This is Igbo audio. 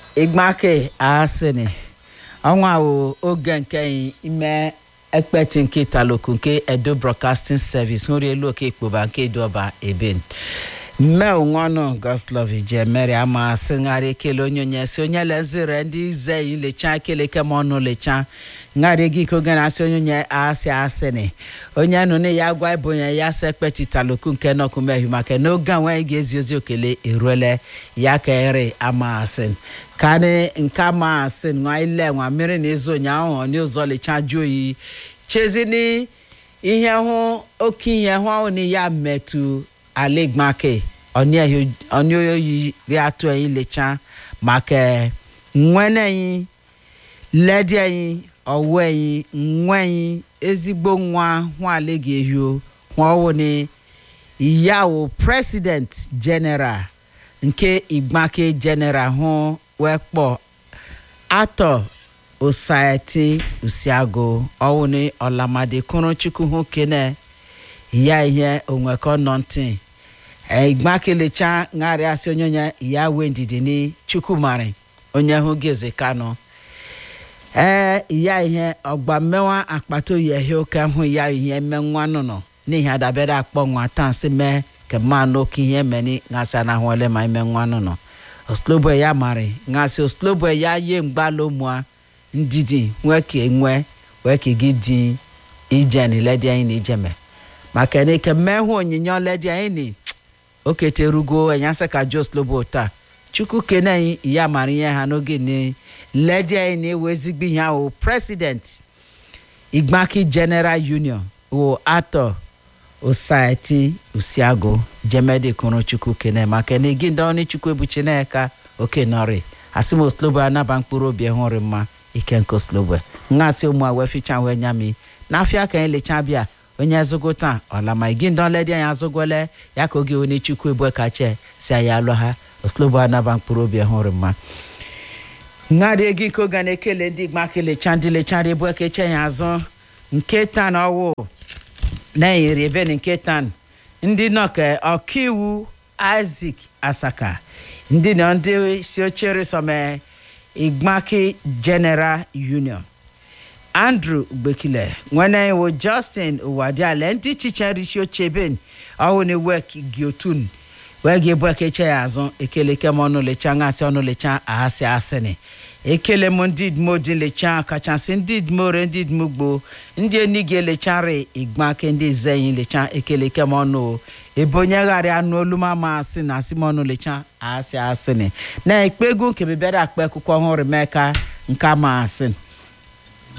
Igmake asini onwa o oge nke ime expecting ke taloku nke Edo Broadcasting Service hori elu ke ikpoba nke Edoba eben me onwano Goslove je mere ama singare kele onyonye si onye lezire ndi ze lecha kele ke mono lecha ngare gi ko gana si onyonye asini onye no ne ya gwa ibonye ya se expecting taloku nke no kuma himake no ganwe gi eziozi okele eruele ya kere ama asin kane nkama asin nwa ile nwa mere na ezo nyawo ni ozo lecha joyi chezini ihe hu oki ihe hu ni ya metu alegmake oni oyi ri atu eyin lecha make nwene yin ledi eyin owo eyin nwen ezigbo nwa hu alege ehio hu owo ni iyawo president general nke Igmake general hu wepo ato Society Usiago Owuni Olamade Kunrochukwu hu kene ya ihe onweko nontin Igmake lecha ngari asi onyonya ya wendidi ni Chukwumari onye hu geze kano ya ihe ogba mewa akpato yehe oke hu ya ihe menwa nono ni ha dabere akpo nwa tansi me ke mano ki ihe meni ngasa na hole ma menwa nono Oslobo ya mari ngasi oslobo ya ye mgbalo mwa ndidi weke gidi ijeni ledi ayi ni ijeme makene ke mehu onyinyo ledi ayi ni okete rugo enyanse ka Oslobo ta Chukwu kene ya mari ye ha no gini ledi ayi ni wezigbi ya o president Igmake General Union o ato Society Usiago Jemede Kunrochukwu kene makene gindo ni Chukwu ebuchine ka oke nori asimo Oslobo anabankpuru obi ehori mma ikenko Oslobo ngasi omu aweficha we nyami na afia kan lecha bia onye azogota olama gindo ledi ya azogole ya ka oge oni Chukwu ebu kache si aya lo ha Oslobo anabankpuru obi ehori mma ngade egi ko gane kele ndi Igmake lecha ndi lecha ebu keche ya azo nke tan owo na yiri ebe nke tan ndị noke okiwu Isaac Asaka ndị no ndị si ochere some Igmake General Union Andrew Bekile nwene wo Justin Wadiale ndị chicheri si ocheben awu ni work giotun wege bwekeche yazo ekele kemono lecha ngasi ono lecha ahasi asene ekele mondid modin lecha kachasi ndid more ndid mugbo ndị enige lechare Igmake ndị zeyin lecha ekele kemono ebonyagari anu oluma maasi na simono lecha ahasi asene na ikpegu kebebere akpe akwụkwọ hụrụ meka nka maasi